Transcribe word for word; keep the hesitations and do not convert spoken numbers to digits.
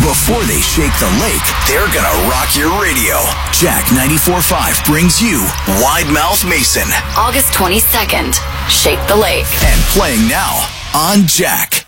Before they shake the lake, they're gonna rock your radio. Jack ninety-four point five brings you Wide Mouth Mason. August twenty-second, Shake the Lake. And playing now on Jack.